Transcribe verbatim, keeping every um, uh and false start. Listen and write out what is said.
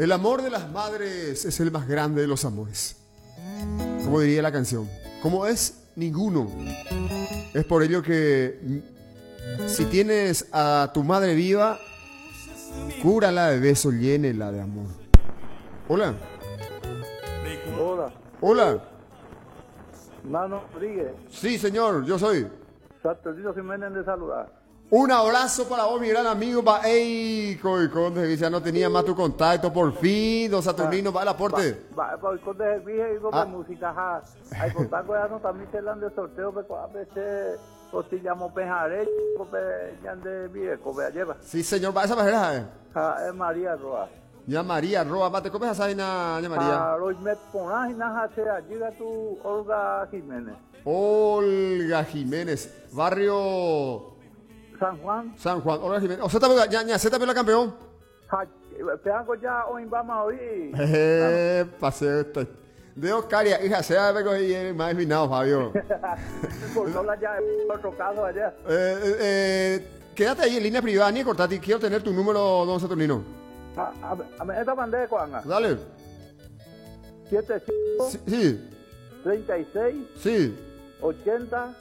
El amor de las madres es el más grande de los amores. Como diría la canción. Como es ninguno. Es por ello que si tienes a tu madre viva, cúrala de besos, llénela de amor. Hola. Hola. Hola. Nano Rodríguez. Sí, señor, yo soy. Saturnino Jiménez de saludar. Un abrazo para vos, mi gran amigo. Pa, ey, Coiconde, ya no tenía más tu contacto. Por fin, don Saturnino, va al aporte. Va, va, con de servicio y con Ah. música, ja. Hay contacto ya no también se dan de sorteo, pero a veces, o si llamo Penjaré, porque ya de Vireco, vea, lleva. Sí, señor, va esa manera, eh. Ja, es María Roa. Ya María, Roa, mate, ¿cómo es esa vaina, ya María? Ja, los me ponas y nada, se llega tu Olga Jiménez. Olga Jiménez, barrio San Juan, San Juan, Olga Jiménez. O sea, también, ya, ya, ¿se la campeón? ja, pegango ya, hoy vamos a oír. Jeje, paseo este. De Oscaria, hija, sea de más vinado, Fabio. Por no la ya, otro caso allá. Eh, eh, eh, quédate ahí en línea privada, ni cortate. Quiero tener tu número, don Saturnino. A, a, a, esta bandera de Coanga. Dale. siete cinco Sí, sí, treinta y seis sí. ochenta